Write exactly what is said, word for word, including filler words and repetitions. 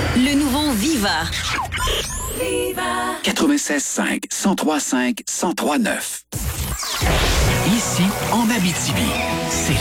Le nouveau Viva. Viva. quatre-vingt-seize cinq, cent trois cinq, cent trois neuf. Ici, en Abitibi, c'est